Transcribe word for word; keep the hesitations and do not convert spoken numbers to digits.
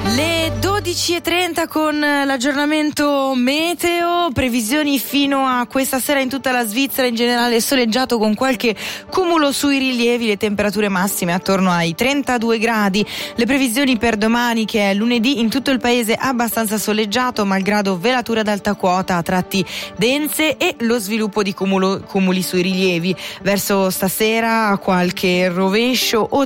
Le dodici e trenta con l'aggiornamento meteo, previsioni fino a questa sera in tutta la Svizzera, in generale soleggiato con qualche cumulo sui rilievi, le temperature massime attorno ai trentadue gradi. Le previsioni per domani, che è lunedì, in tutto il paese abbastanza soleggiato, malgrado velature ad alta quota a tratti dense e lo sviluppo di cumulo, cumuli sui rilievi. Verso stasera qualche rovescio o